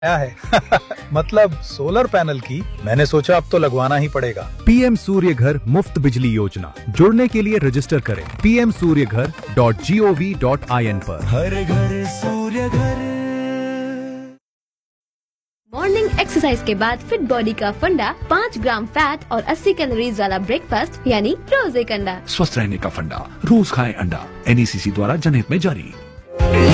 आया है। मतलब सोलर पैनल की मैंने सोचा अब तो लगवाना ही पड़ेगा। पीएम सूर्य घर मुफ्त बिजली योजना, जुड़ने के लिए रजिस्टर करें pmsuryaghar.gov.in पर। हर घर सूर्य घर। मॉर्निंग एक्सरसाइज के बाद फिट बॉडी का फंडा 5 ग्राम फैट और 80 कैलोरीज वाला ब्रेकफास्ट यानी रोज एक अंडा। स्वस्थ रहने का फंडा, रोज खाएं अंडा। NECC द्वारा जनहित में जारी।